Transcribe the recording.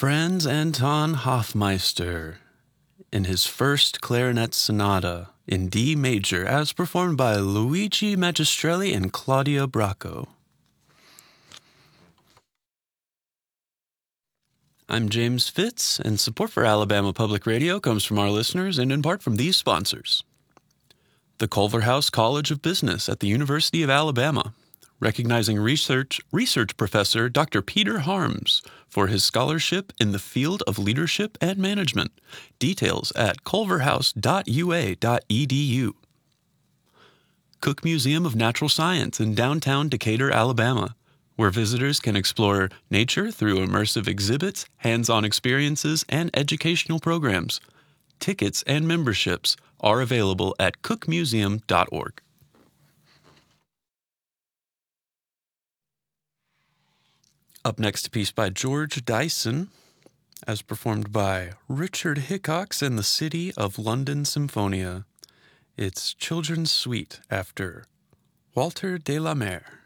Franz Anton Hofmeister in his first clarinet sonata in D major as performed by Luigi Magistrelli and Claudia Bracco. I'm James Fitz, and support for Alabama Public Radio comes from our listeners and in part from these sponsors. The Culverhouse College of Business at the University of Alabama, recognizing research professor Dr. Peter Harms for his scholarship in the field of leadership and management. Details at culverhouse.ua.edu. Cook Museum of Natural Science in downtown Decatur, Alabama, where visitors can explore nature through immersive exhibits, hands-on experiences, and educational programs. Tickets and memberships are available at cookmuseum.org. Up next, a piece by George Dyson, as performed by Richard Hickox and the City of London Symphonia. It's Children's Suite after Walter de la Mare.